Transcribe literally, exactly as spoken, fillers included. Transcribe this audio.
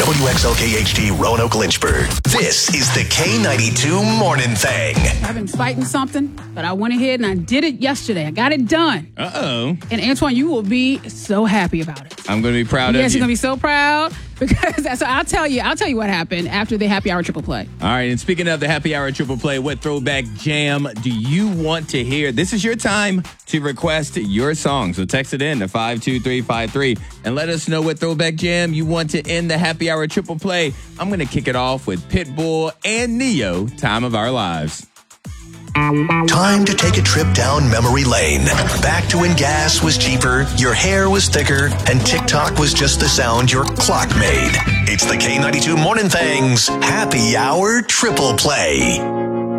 W X L K H T Roanoke Lynchburg. This is the K ninety-two Morning Thing. I've been fighting something, but I went ahead and I did it yesterday. I got it done. Uh-oh. And Antoine, you will be so happy about it. I'm going to be proud yes, of you. Yes, you're going to be so proud because so I'll tell you, I'll tell you what happened after the happy hour triple play. All right, and speaking of the happy hour triple play, what throwback jam do you want to hear? This is your time to request your song. So text it in to five two three five three and let us know what throwback jam you want to end the happy hour triple play. I'm going to kick it off with Pitbull and Neo, Time of Our Lives. Time to take a trip down memory lane. Back to when gas was cheaper, your hair was thicker, and TikTok was just the sound your clock made. It's the K ninety-two Morning Thing's Happy Hour Triple Play.